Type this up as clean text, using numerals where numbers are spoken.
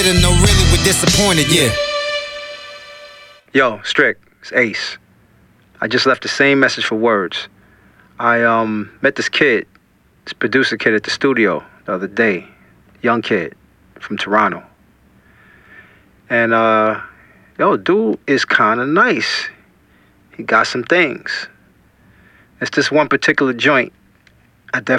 No, really, we're disappointed, yeah. Yo, Strick, it's Ace. I just left the same message for words. I met this kid, this producer kid at the studio the other day. Young kid from Toronto. And yo, dude is kinda nice. He got some things. It's this one particular joint I definitely